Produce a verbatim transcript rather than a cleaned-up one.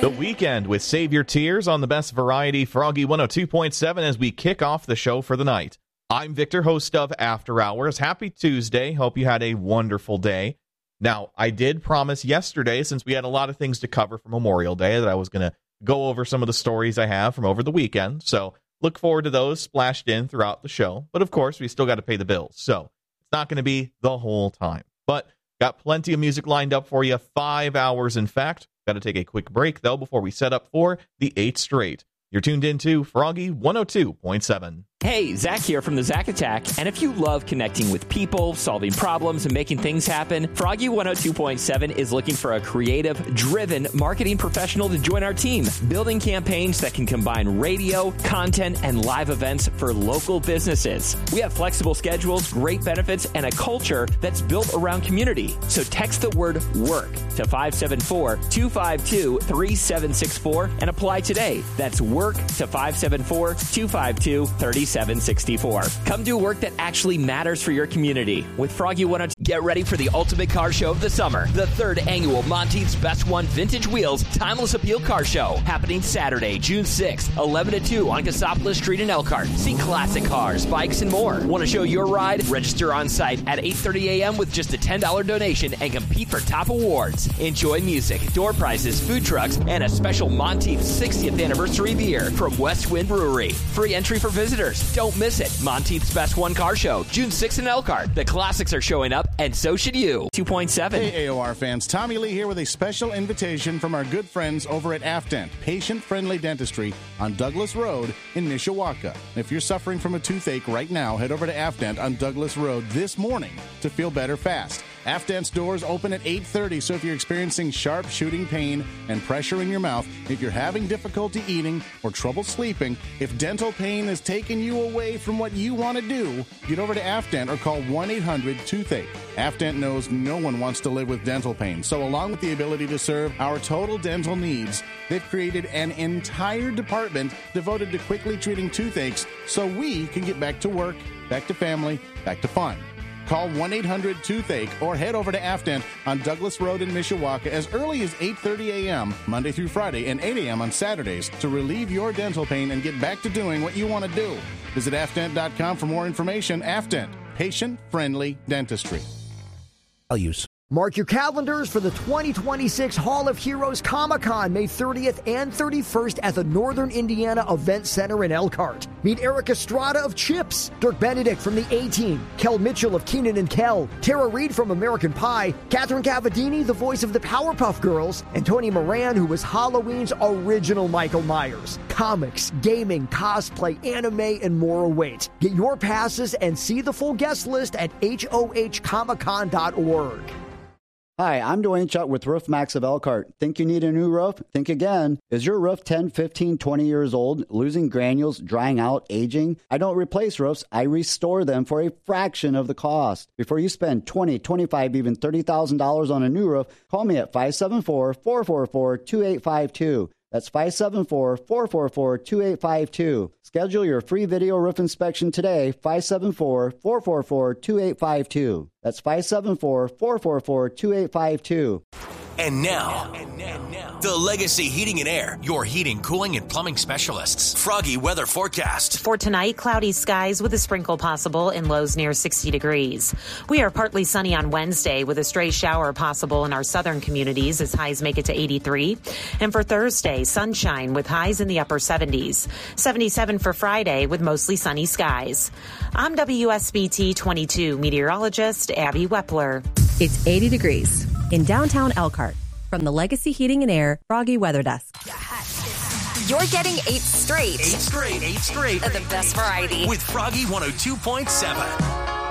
The Weekend with Save Your Tears on the best variety, Froggy one oh two point seven, as we kick off the show for the night. I'm Victor, host of After Hours. Happy Tuesday. Hope you had a wonderful day. Now, I did promise yesterday, since we had a lot of things to cover for Memorial Day, that I was going to go over some of the stories I have from over the weekend. So look forward to those splashed in throughout the show. But of course, we still got to pay the bills. So it's not going to be the whole time. But got plenty of music lined up for you. Five hours, in fact. Got to take a quick break, though, before we set up for the eighth straight. You're tuned into Froggy one oh two point seven. Hey, Zach here from the Zach Attack, and if you love connecting with people, solving problems, and making things happen, Froggy one oh two point seven is looking for a creative, driven marketing professional to join our team, building campaigns that can combine radio, content, and live events for local businesses. We have flexible schedules, great benefits, and a culture that's built around community. So text the word WORK to five seven four, two five two, three seven six four and apply today. That's WORK to five seven four, two five two, three seven six four. Come do work that actually matters for your community with Froggy one oh two. Get ready for the ultimate car show of the summer, the third annual Monteith's Best One Vintage Wheels Timeless Appeal Car Show, happening Saturday, June sixth, eleven to two on Cassopolis Street in Elkhart. See classic cars, bikes, and more. Want to show your ride? Register on site at eight thirty a.m. with just a ten dollars donation and compete for top awards. Enjoy music, door prizes, food trucks, and a special Monteith sixtieth anniversary beer from West Wind Brewery. Free entry for visitors. Don't miss it. Monteith's Best One Car Show, June sixth in Elkhart. The classics are showing up, and so should you. two point seven. Hey, A O R fans. Tommy Lee here with a special invitation from our good friends over at Afdent, patient-friendly dentistry on Douglas Road in Mishawaka. If you're suffering from a toothache right now, head over to Afdent on Douglas Road this morning to feel better fast. Afdent's doors open at eight thirty, so if you're experiencing sharp shooting pain and pressure in your mouth, if you're having difficulty eating or trouble sleeping, if dental pain is taking you away from what you want to do, get over to Afdent or call one eight hundred toothache. Afdent knows no one wants to live with dental pain, so along with the ability to serve our total dental needs, they've created an entire department devoted to quickly treating toothaches so we can get back to work, back to family, back to fun. Call one eight hundred toothache or head over to Afdent on Douglas Road in Mishawaka as early as eight thirty a.m. Monday through Friday and eight a.m. on Saturdays to relieve your dental pain and get back to doing what you want to do. Visit afdent dot com for more information. Afdent, patient-friendly dentistry. Values. Mark your calendars for the twenty twenty-six Hall of Heroes Comic-Con, May thirtieth and thirty-first at the Northern Indiana Event Center in Elkhart. Meet Eric Estrada of CHiPs, Dirk Benedict from the A-Team, Kel Mitchell of Keenan and Kel, Tara Reid from American Pie, Catherine Cavadini, the voice of the Powerpuff Girls, and Tony Moran, who was Halloween's original Michael Myers. Comics, gaming, cosplay, anime, and more await. Get your passes and see the full guest list at H O H comic con dot org. Hi, I'm Dwayne Chuck with Roof Max of Elkhart. Think you need a new roof? Think again. Is your roof ten, fifteen, twenty years old, losing granules, drying out, aging? I don't replace roofs. I restore them for a fraction of the cost. Before you spend twenty, twenty-five, even thirty thousand dollars on a new roof, call me at five seven four, four four four, two eight five two. That's five seven four, four four four, two eight five two. Schedule your free video roof inspection today, five seven four, four four four, two eight five two. That's five seven four, four four four, two eight five two. And now, and now, now, the Legacy Heating and Air, your heating, cooling, and plumbing specialists. Froggy weather forecast. For tonight, cloudy skies with a sprinkle possible and lows near sixty degrees. We are partly sunny on Wednesday with a stray shower possible in our southern communities as highs make it to eighty-three. And for Thursday, sunshine with highs in the upper seventies. seventy-seven for Friday with mostly sunny skies. I'm W S B T twenty-two meteorologist Abby Wepler. It's eighty degrees in downtown Elkhart. From the Legacy Heating and Air Froggy Weather Desk. You're getting eight straight. Eight straight, eight straight. Of the best variety. With Froggy one oh two point seven.